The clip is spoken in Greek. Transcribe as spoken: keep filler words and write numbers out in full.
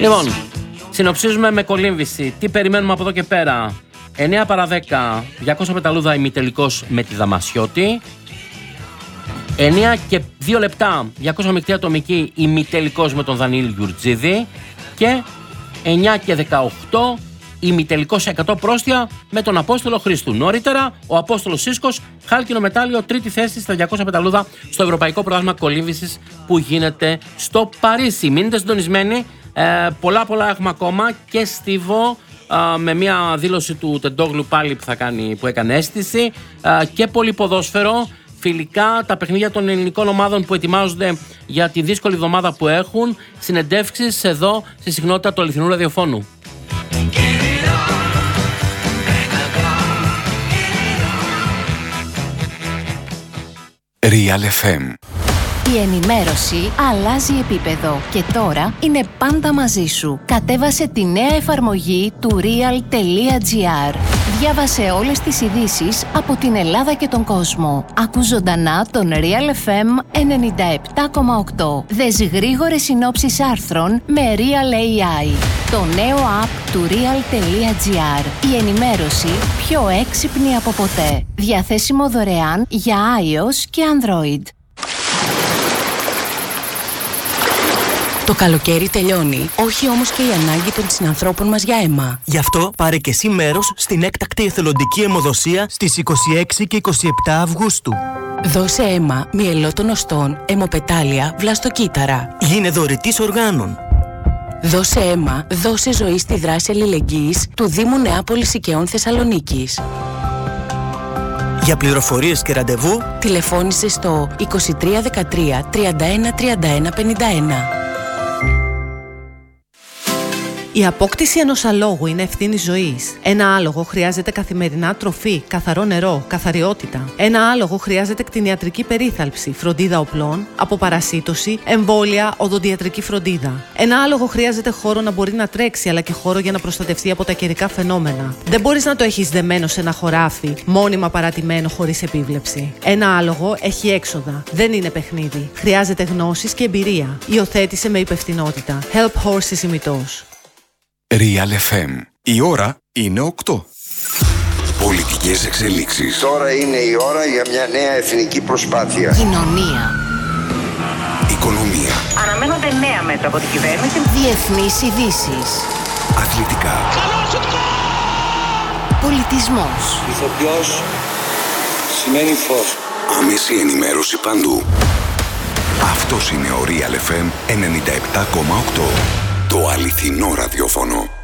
Λοιπόν, συνοψίζουμε με κολύμβηση. Τι περιμένουμε από εδώ και πέρα? εννιά παρά δέκα, διακόσια πεταλούδα ημιτελικός με τη Δαμασιώτη. εννιά και δύο λεπτά, διακόσια μεικτή ατομική ημιτελικός με τον Δανίλη Γιουρτζίδη. Και εννιά και δεκαοκτώ, ημιτελικός εκατό πρόστια με τον Απόστολο Χρήστου. Νωρίτερα, ο Απόστολος Σίσκος, χάλκινο μετάλλιο, τρίτη θέση στα διακόσια πεταλούδα στο Ευρωπαϊκό Πρωτάθλημα Κολύμβησης που γίνεται στο Παρίσι. Μείνετε συντονισμένοι, ε, πολλά πολλά έχουμε ακόμα και στίβο. Uh, με μια δήλωση του Τεντόγλου πάλι που, θα κάνει, που έκανε αίσθηση, uh, και πολύ ποδόσφαιρο, φιλικά τα παιχνίδια των ελληνικών ομάδων που ετοιμάζονται για τη δύσκολη εβδομάδα που έχουν, συνεντεύξεις εδώ στη συχνότητα του αληθινού ραδιοφώνου. Real εφ εμ. Η ενημέρωση αλλάζει επίπεδο και τώρα είναι πάντα μαζί σου. Κατέβασε τη νέα εφαρμογή του real.gr. Διάβασε όλες τις ειδήσεις από την Ελλάδα και τον κόσμο. Ακού ζωντανά τον Real εφ εμ ενενήντα επτά κόμμα οκτώ. Δες γρήγορες συνόψεις άρθρων με Real έι άι. Το νέο app του real.gr. Η ενημέρωση πιο έξυπνη από ποτέ. Διαθέσιμο δωρεάν για iOS και Android. Το καλοκαίρι τελειώνει, όχι όμως και η ανάγκη των συνανθρώπων μας για αίμα. Γι' αυτό πάρε και εσύ μέρος στην έκτακτη εθελοντική αιμοδοσία στις είκοσι έξι και είκοσι επτά Αυγούστου. Δώσε αίμα μυελότων οστών, αιμοπετάλια, βλαστοκύτταρα. Γίνε δωρητής οργάνων. Δώσε αίμα, δώσε ζωή στη δράση αλληλεγγύης του Δήμου Νεάπολης Οικαιών Θεσσαλονίκης. Για πληροφορίες και ραντεβού, τηλεφώνησε στο είκοσι τρία δεκατρία τριάντα ένα τριάντα ένα πενήντα ένα. Η απόκτηση ενός αλόγου είναι ευθύνη ζωής. Ένα άλογο χρειάζεται καθημερινά τροφή, καθαρό νερό, καθαριότητα. Ένα άλογο χρειάζεται κτηνιατρική περίθαλψη, φροντίδα οπλών, αποπαρασίτωση, εμβόλια, οδοντιατρική φροντίδα. Ένα άλογο χρειάζεται χώρο να μπορεί να τρέξει, αλλά και χώρο για να προστατευτεί από τα καιρικά φαινόμενα. Δεν μπορείς να το έχεις δεμένο σε ένα χωράφι, μόνιμα παρατημένο χωρίς επίβλεψη. Ένα άλογο έχει έξοδα. Δεν είναι παιχνίδι. Χρειάζεται γνώσεις και εμπειρία. Υιοθέτησε με υπευθυνότητα. Help Horses ημιτός. Real εφ εμ. Η ώρα είναι οκτώ. Πολιτικές εξελίξεις. Τώρα είναι η ώρα για μια νέα εθνική προσπάθεια. Κοινωνία. Οικονομία. Αναμένονται νέα μέτρα από την κυβέρνηση. Διεθνείς ειδήσεις. Αθλητικά. Πολιτισμός. Ηθοποιός σημαίνει φως. Άμεση ενημέρωση παντού. Αυτός είναι ο Real εφ εμ ενενήντα επτά κόμμα οκτώ. Το αληθινό ραδιόφωνο.